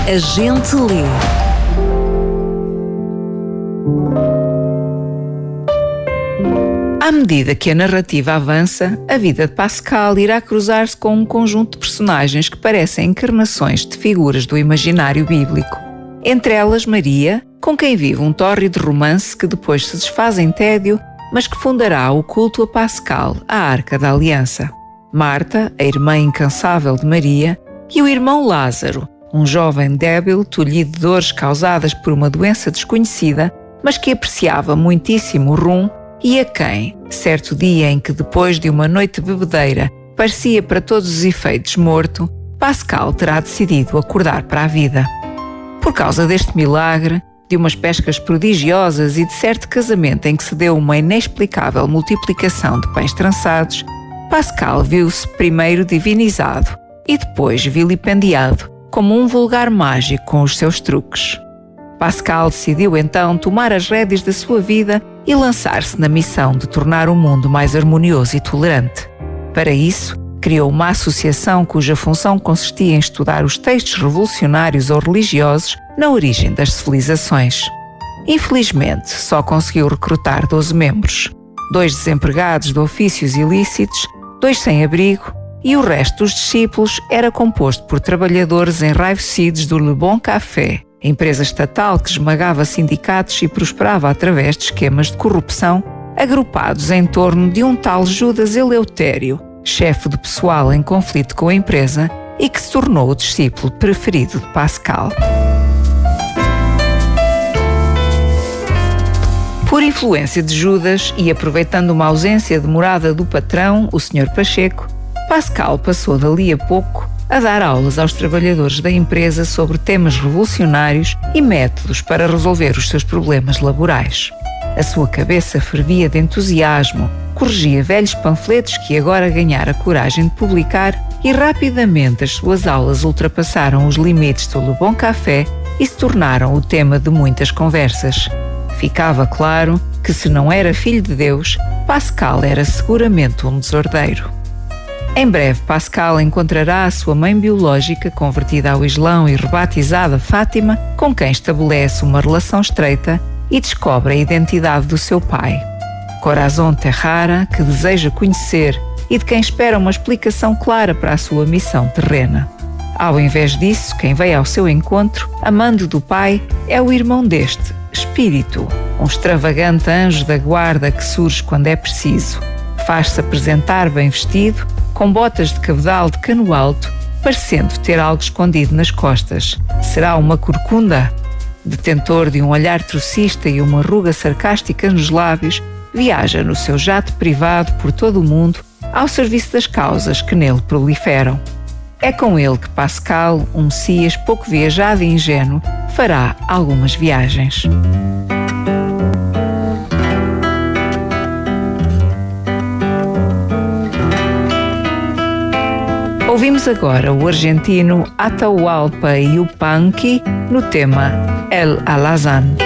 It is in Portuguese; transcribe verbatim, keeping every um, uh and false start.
A gente lê. À medida que a narrativa avança, a vida de Pascal irá cruzar-se com um conjunto de personagens que parecem encarnações de figuras do imaginário bíblico. Entre elas Maria, com quem vive um tórrido romance que depois se desfaz em tédio, mas que fundará o culto a Pascal, a Arca da Aliança. Marta, a irmã incansável de Maria, e o irmão Lázaro, um jovem débil, tolhido de dores causadas por uma doença desconhecida, mas que apreciava muitíssimo o rum e a quem, certo dia em que depois de uma noite bebedeira parecia para todos os efeitos morto, Pascal terá decidido acordar para a vida. Por causa deste milagre, de umas pescas prodigiosas e de certo casamento em que se deu uma inexplicável multiplicação de pães trançados, Pascal viu-se primeiro divinizado e depois vilipendiado como um vulgar mágico com os seus truques. Pascal decidiu então tomar as rédeas da sua vida e lançar-se na missão de tornar o mundo mais harmonioso e tolerante. Para isso, criou uma associação cuja função consistia em estudar os textos revolucionários ou religiosos na origem das civilizações. Infelizmente, só conseguiu recrutar doze membros, dois desempregados de ofícios ilícitos, dois sem-abrigo, e o resto dos discípulos era composto por trabalhadores enraivecidos do Le Bon Café, empresa estatal que esmagava sindicatos e prosperava através de esquemas de corrupção, agrupados em torno de um tal Judas Eleutério, chefe de pessoal em conflito com a empresa e que se tornou o discípulo preferido de Pascal. Por influência de Judas e aproveitando uma ausência demorada do patrão, o senhor Pacheco, Pascal passou dali a pouco a dar aulas aos trabalhadores da empresa sobre temas revolucionários e métodos para resolver os seus problemas laborais. A sua cabeça fervia de entusiasmo, corrigia velhos panfletos que agora ganhara coragem de publicar e rapidamente as suas aulas ultrapassaram os limites do Le Bon Café e se tornaram o tema de muitas conversas. Ficava claro que, se não era filho de Deus, Pascal era seguramente um desordeiro. Em breve, Pascal encontrará a sua mãe biológica, convertida ao Islão e rebatizada Fátima, com quem estabelece uma relação estreita e descobre a identidade do seu pai. Corazón Terrara, que deseja conhecer e de quem espera uma explicação clara para a sua missão terrena. Ao invés disso, quem veio ao seu encontro, amando do pai, é o irmão deste, Espírito, um extravagante anjo da guarda que surge quando é preciso. Faz-se apresentar bem vestido, com botas de cabedal de cano alto, parecendo ter algo escondido nas costas. Será uma corcunda? Detentor de um olhar trocista e uma ruga sarcástica nos lábios, viaja no seu jato privado por todo o mundo ao serviço das causas que nele proliferam. É com ele que Pascal, um Messias pouco viajado e ingênuo, fará algumas viagens. Ouvimos agora o argentino Atahualpa Yupanqui no tema El Alazán.